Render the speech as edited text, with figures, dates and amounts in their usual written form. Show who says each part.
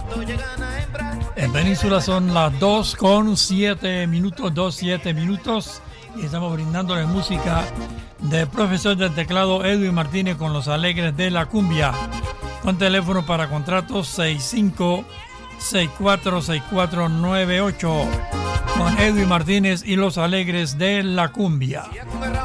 Speaker 1: En Península son las 2:07 minutos y estamos brindándole música del profesor del teclado Edwin Martínez con los Alegres de la Cumbia, con teléfono para contratos 65646498, con Edwin Martínez y los Alegres de la Cumbia.